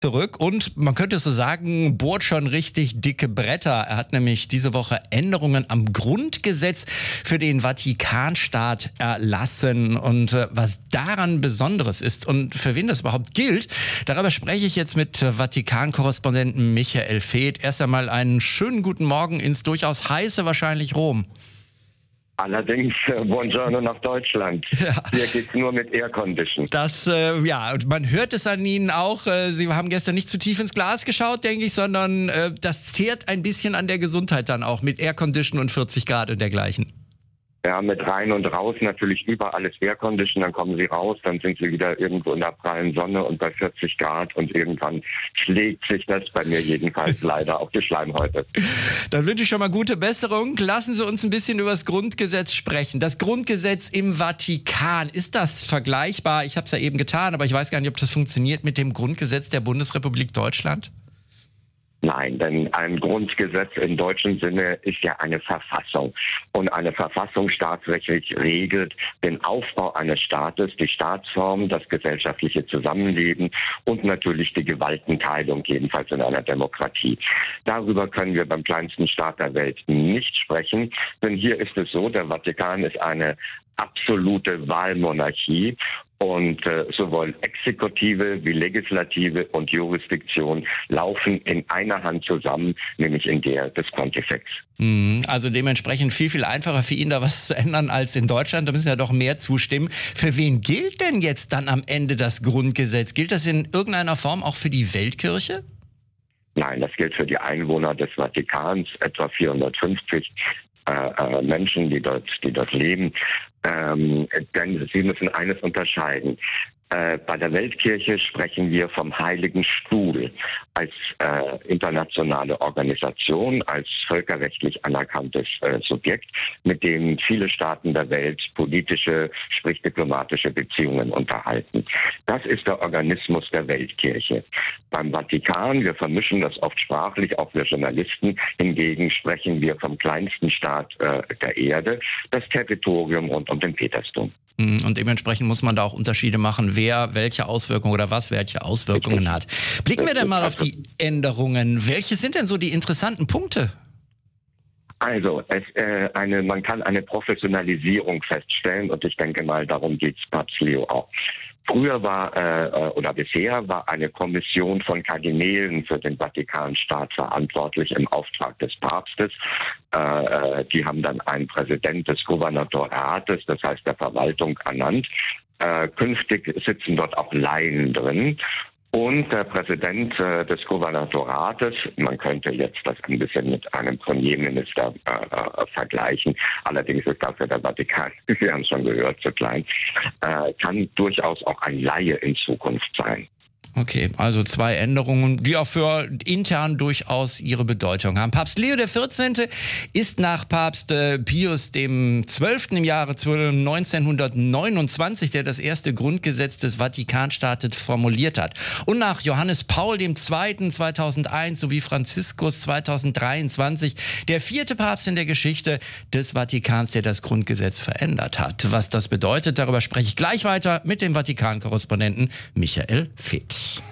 Zurück und man könnte so sagen, bohrt schon richtig dicke Bretter. Er hat nämlich diese Woche Änderungen am Grundgesetz für den Vatikanstaat erlassen. Und was daran Besonderes ist und für wen das überhaupt gilt, darüber spreche ich jetzt mit Vatikan-Korrespondenten Michael Feeth. Erst einmal einen schönen guten Morgen ins durchaus heiße wahrscheinlich Rom. Allerdings, buongiorno nach Deutschland. Ja. Hier geht's nur mit Aircondition. Und man hört es an Ihnen auch. Sie haben gestern nicht zu tief ins Glas geschaut, denke ich, sondern das zehrt ein bisschen an der Gesundheit dann auch mit Aircondition und 40 Grad und dergleichen. Ja, mit rein und raus natürlich überall ist Aircondition, dann kommen sie raus, dann sind sie wieder irgendwo in der prallen Sonne und bei 40 Grad und irgendwann schlägt sich das bei mir jedenfalls leider auf die Schleimhäute. Dann wünsche ich schon mal gute Besserung. Lassen Sie uns ein bisschen über das Grundgesetz sprechen. Das Grundgesetz im Vatikan, ist das vergleichbar? Ich habe es ja eben getan, aber ich weiß gar nicht, ob das funktioniert mit dem Grundgesetz der Bundesrepublik Deutschland? Nein, denn ein Grundgesetz im deutschen Sinne ist ja eine Verfassung. Und eine Verfassung staatsrechtlich regelt den Aufbau eines Staates, die Staatsform, das gesellschaftliche Zusammenleben und natürlich die Gewaltenteilung, jedenfalls in einer Demokratie. Darüber können wir beim kleinsten Staat der Welt nicht sprechen, denn hier ist es so, der Vatikan ist eine absolute Wahlmonarchie. Und sowohl Exekutive wie Legislative und Jurisdiktion laufen in einer Hand zusammen, nämlich in der des Pontifex. Also dementsprechend viel einfacher für ihn, da was zu ändern als in Deutschland. Da müssen ja doch mehr zustimmen. Für wen gilt denn jetzt dann am Ende das Grundgesetz? Gilt das in irgendeiner Form auch für die Weltkirche? Nein, das gilt für die Einwohner des Vatikans, etwa 450 Menschen, die dort leben. Denn sie müssen eines unterscheiden. Bei der Weltkirche sprechen wir vom Heiligen Stuhl als internationale Organisation, als völkerrechtlich anerkanntes Subjekt, mit dem viele Staaten der Welt politische, sprich diplomatische Beziehungen unterhalten. Das ist der Organismus der Weltkirche. Beim Vatikan, wir vermischen das oft sprachlich, auch wir Journalisten, hingegen sprechen wir vom kleinsten Staat der Erde, das Territorium rund um den Petersdom. Und dementsprechend muss man da auch Unterschiede machen, wer welche Auswirkungen oder was welche Auswirkungen hat. Blicken wir denn mal auf die Änderungen. Welche sind denn so die interessanten Punkte? Also, man kann eine Professionalisierung feststellen und ich denke mal, darum geht es Papst Leo auch. Früher bisher war eine Kommission von Kardinälen für den Vatikanstaat verantwortlich im Auftrag des Papstes. Die haben dann einen Präsident des Gouvernorates, das heißt der Verwaltung, ernannt. Künftig sitzen dort auch Laien drin. Und der Präsident des Gouvernorates, man könnte jetzt das ein bisschen mit einem Premierminister vergleichen, allerdings ist dafür der Vatikan, wir haben es schon gehört, zu klein, kann durchaus auch ein Laie in Zukunft sein. Okay, also 2 Änderungen, die auch für intern durchaus ihre Bedeutung haben. Papst Leo XIV. ist nach Papst Pius XII. Im Jahre 1929, der das erste Grundgesetz des Vatikanstaates formuliert hat. Und nach Johannes Paul II. 2001 sowie Franziskus 2023 der 4. Papst in der Geschichte des Vatikans, der das Grundgesetz verändert hat. Was das bedeutet, darüber spreche ich gleich weiter mit dem Vatikan-Korrespondenten Michael Feeth.